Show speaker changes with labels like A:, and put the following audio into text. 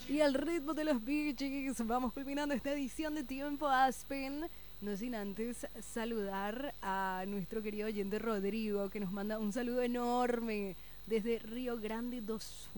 A: Y al ritmo de los Bee Gees vamos culminando esta edición de Tiempo Aspen. No sin antes saludar a nuestro querido oyente Rodrigo, que nos manda un saludo enorme desde Río Grande do Sul.